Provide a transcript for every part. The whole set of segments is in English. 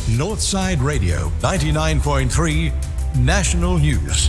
Northside Radio 99.3 National News.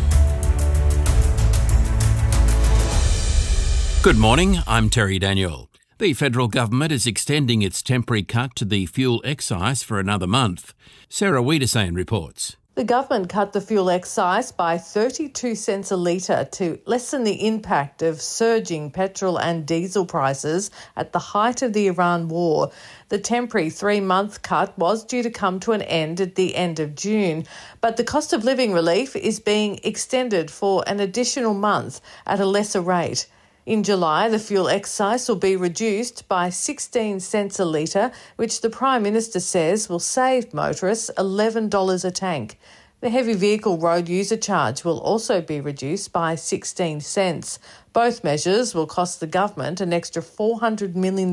Good morning, I'm Terry Daniel. The federal government is extending its temporary cut to the fuel excise for another month. Sarah Wiedersane reports. The government cut the fuel excise by 32 cents a litre to lessen the impact of surging petrol and diesel prices at the height of the Iran war. The temporary 3-month cut was due to come to an end at the end of June, but the cost of living relief is being extended for an additional month at a lesser rate. In July, the fuel excise will be reduced by 16 cents a litre, which the Prime Minister says will save motorists $11 a tank. The heavy vehicle road user charge will also be reduced by 16 cents. Both measures will cost the government an extra $400 million.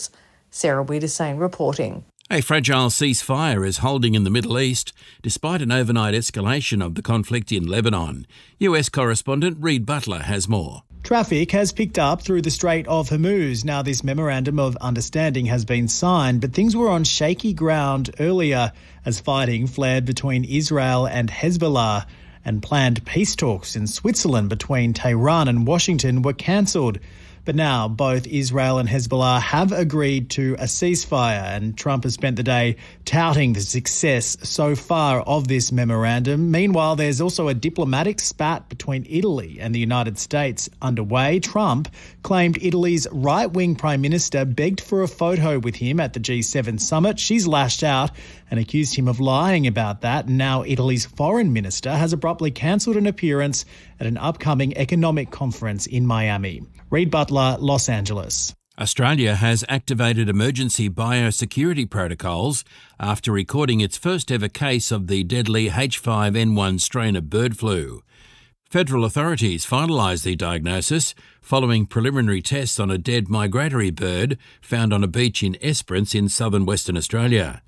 Sarah Wiedersane reporting. A fragile ceasefire is holding in the Middle East despite an overnight escalation of the conflict in Lebanon. US correspondent Reid Butler has more. Traffic has picked up through the Strait of Hormuz. Now, this memorandum of understanding has been signed, but things were on shaky ground earlier as fighting flared between Israel and Hezbollah, and planned peace talks in Switzerland between Tehran and Washington were cancelled. But now both Israel and Hezbollah have agreed to a ceasefire, and Trump has spent the day touting the success so far of this memorandum. Meanwhile, there's also a diplomatic spat between Italy and the United States underway. Trump claimed Italy's right-wing prime minister begged for a photo with him at the G7 summit. She's lashed out and accused him of lying about that. Now Italy's foreign minister has abruptly cancelled an appearance at an upcoming economic conference in Miami. Reid Butler, Los Angeles. Australia has activated emergency biosecurity protocols after recording its first ever case of the deadly H5N1 strain of bird flu. Federal authorities finalised the diagnosis following preliminary tests on a dead migratory bird found on a beach in Esperance in southern Western Australia.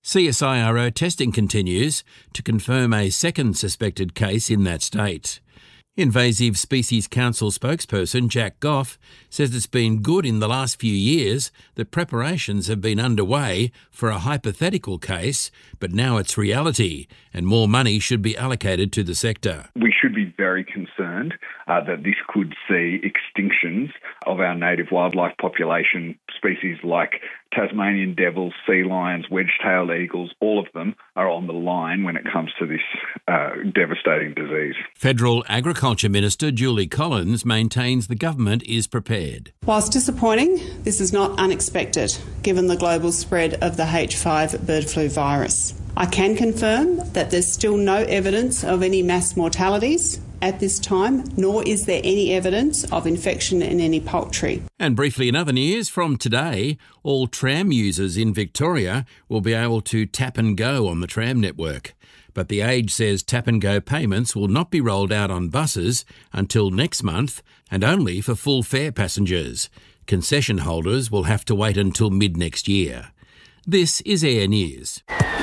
CSIRO testing continues to confirm a second suspected case in that state. Invasive Species Council spokesperson Jack Goff says it's been good in the last few years that preparations have been underway for a hypothetical case, but now it's reality and more money should be allocated to the sector. We should be very concerned that this could see extinctions of our native wildlife population. Species like Tasmanian devils, sea lions, wedge-tailed eagles, all of them are on the line when it comes to this devastating disease. Federal Agriculture Minister Julie Collins maintains the government is prepared. Whilst disappointing, this is not unexpected given the global spread of the H5 bird flu virus. I can confirm that there's still no evidence of any mass mortalities at this time, nor is there any evidence of infection in any poultry. And briefly in other news, from today, all tram users in Victoria will be able to tap and go on the tram network. But The Age says tap and go payments will not be rolled out on buses until next month and only for full fare passengers. Concession holders will have to wait until mid-next year. This is Air News.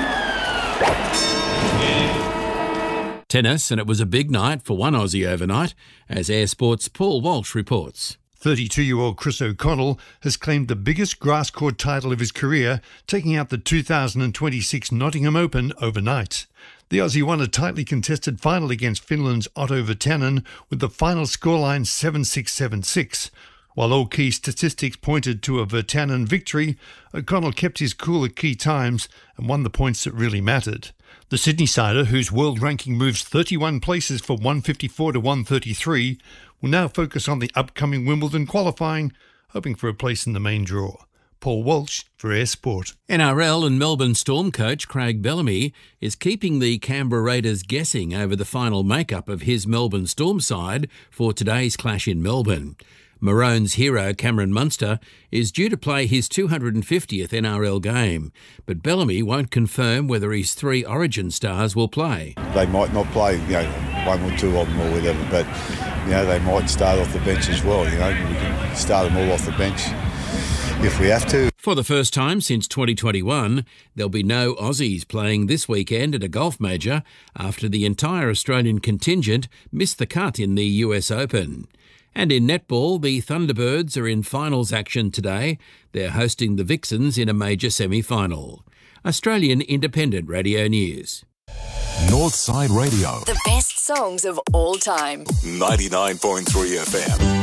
Tennis, and it was a big night for one Aussie overnight, as Air Sport's Paul Walsh reports. 32-year-old Chris O'Connell has claimed the biggest grass court title of his career, taking out the 2026 Nottingham Open overnight. The Aussie won a tightly contested final against Finland's Otto Virtanen with the final scoreline 7-6, 7-6. While all key statistics pointed to a Virtanen victory, O'Connell kept his cool at key times and won the points that really mattered. The Sydney-sider, whose world ranking moves 31 places from 154 to 133, will now focus on the upcoming Wimbledon qualifying, hoping for a place in the main draw. Paul Walsh for Air Sport. NRL and Melbourne Storm coach Craig Bellamy is keeping the Canberra Raiders guessing over the final makeup of his Melbourne Storm side for today's clash in Melbourne. Maroons hero Cameron Munster is due to play his 250th NRL game, but Bellamy won't confirm whether his 3 Origin stars will play. They might not play, 1 or 2 of them or whatever, but, they might start off the bench as well. We can start them all off the bench if we have to. For the first time since 2021, there'll be no Aussies playing this weekend at a golf major after the entire Australian contingent missed the cut in the US Open. And in netball, the Thunderbirds are in finals action today. They're hosting the Vixens in a major semi-final. Australian Independent Radio News. Northside Radio. The best songs of all time. 99.3 FM.